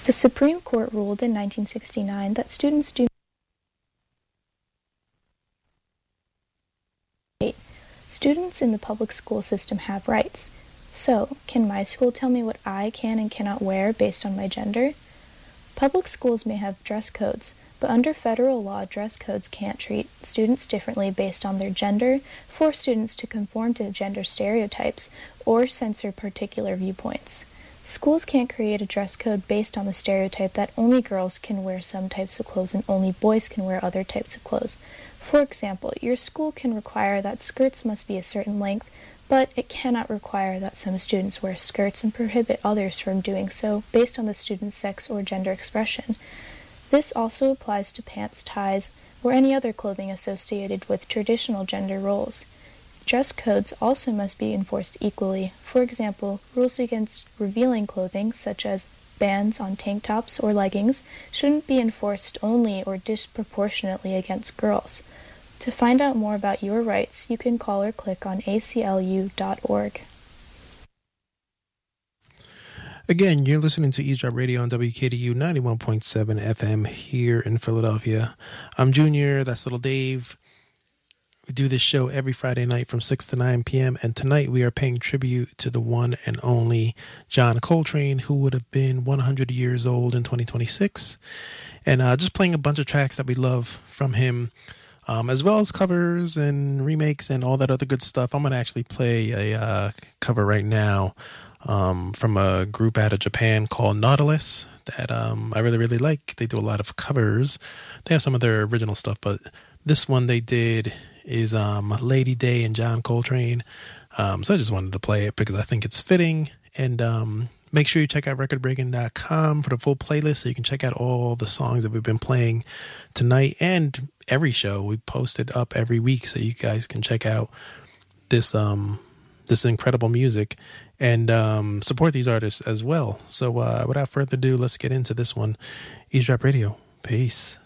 The Supreme Court ruled in 1969 that students do Students in the public school system have rights. So, can my school tell me what I can and cannot wear based on my gender? Public schools may have dress codes, but under federal law, dress codes can't treat students differently based on their gender, force students to conform to gender stereotypes, or censor particular viewpoints. Schools can't create a dress code based on the stereotype that only girls can wear some types of clothes and only boys can wear other types of clothes. For example, your school can require that skirts must be a certain length, but it cannot require that some students wear skirts and prohibit others from doing so based on the student's sex or gender expression. This also applies to pants, ties, or any other clothing associated with traditional gender roles. Dress codes also must be enforced equally. For example, rules against revealing clothing, such as bans on tank tops or leggings, shouldn't be enforced only or disproportionately against girls. To find out more about your rights, you can call or click on aclu.org. Again, you're listening to Eavesdrop Radio on WKDU 91.7 FM here in Philadelphia. I'm Junior, that's Little Dave. We do this show every Friday night from 6 to 9 p.m. And tonight we are paying tribute to the one and only John Coltrane, who would have been 100 years old in 2026. And just playing a bunch of tracks that we love from him, as well as covers and remakes and all that other good stuff. I'm going to actually play a cover right now from a group out of Japan called Nautilus that I really, really like. They do a lot of covers. They have some of their original stuff, but this one they did is Lady Day and John Coltrane. So I just wanted to play it because I think it's fitting. And make sure you check out recordbreaking.com for the full playlist so you can check out all the songs that we've been playing tonight and every show. We post it up every week so you guys can check out this incredible music and support these artists as well. So without further ado, let's get into this one. Eavesdrop Radio. Peace.